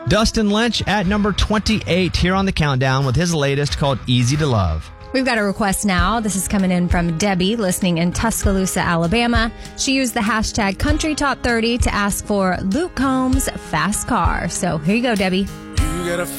Dustin Lynch at number 28 here on the countdown with his latest called Easy to Love. We've got a request now. This is coming in from Debbie, listening in Tuscaloosa, Alabama. She used the hashtag Country Top 30 to ask for Luke Combs' Fast Car. So here you go, Debbie. You got a